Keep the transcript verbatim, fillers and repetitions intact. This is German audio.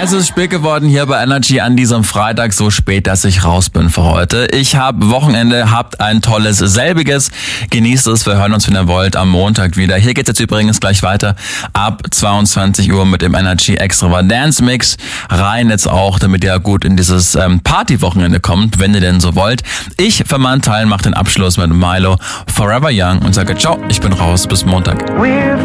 Es ist spät geworden hier bei Energy an diesem Freitag, so spät, dass ich raus bin für heute. Ich habe Wochenende, habt ein tolles selbiges. Genießt es, wir hören uns, wenn ihr wollt, am Montag wieder. Hier geht's jetzt übrigens gleich weiter ab zweiundzwanzig Uhr mit dem Energy Extravaganza Mix. Rein jetzt auch, damit ihr gut in dieses ähm, Party-Wochenende kommt, wenn ihr denn so wollt. Ich für meinen Teil mache den Abschluss mit Milo Forever Young und sage ciao, ich bin raus, bis Montag.